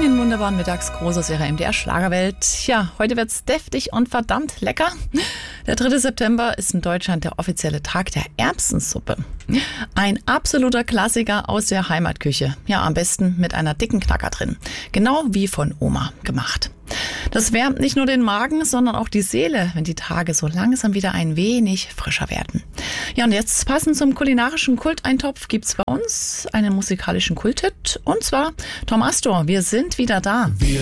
Einen wunderbaren Mittagsgruß aus Ihrer MDR Schlagerwelt. Ja, heute wird's deftig und verdammt lecker. Der 3. September ist in Deutschland der offizielle Tag der Erbsensuppe. Ein absoluter Klassiker aus der Heimatküche. Ja, am besten mit einer dicken Knacker drin. Genau wie von Oma gemacht. Das wärmt nicht nur den Magen, sondern auch die Seele, wenn die Tage so langsam wieder ein wenig frischer werden. Ja, und jetzt passend zum kulinarischen Kulteintopf gibt's bei uns einen musikalischen Kulthit. Und zwar Tom Astor, wir sind wieder da.